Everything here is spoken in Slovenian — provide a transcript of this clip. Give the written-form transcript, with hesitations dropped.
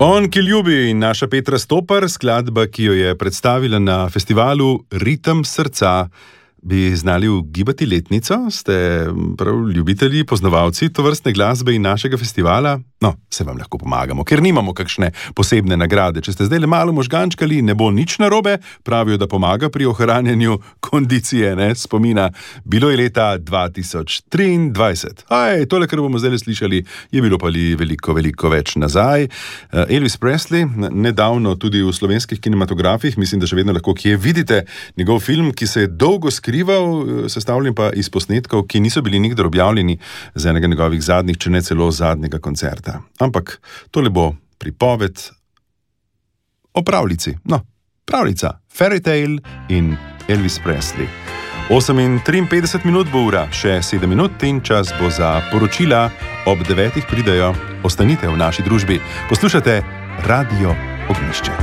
On, ki ljubi, in naša Petra Stopar, skladba, ki jo je predstavila na festivalu Ritem srca. Bi znali ugibati letnico? Ste prav ljubitelji, poznavalci tovrstne glasbe in našega festivala? No, se vam lahko pomagamo, ker nimamo kakšne posebne nagrade. Če ste zdaj le malo možgančkali, ne bo nič narobe, pravijo, da pomaga pri ohranjanju kondicije, spomina. Bilo je leta 2023. Tole, kar bomo zdaj slišali, je bilo pa veliko več nazaj. Elvis Presley, nedavno tudi v slovenskih kinematografih, mislim, da še vedno lahko kje vidite njegov film, ki se je dolgo sestavljen pa iz posnetkov, ki niso bili nikdar objavljeni z enega njegovih zadnjih, če ne celo zadnjega koncerta. Ampak tole bo pripoved o pravljici. Pravljica. Fairy Tale in Elvis Presley. 8:53 bo ura, še 7 minut in čas bo za poročila. Ob 9 pridejo. Ostanite v naši družbi. Poslušate Radio Ognjišče.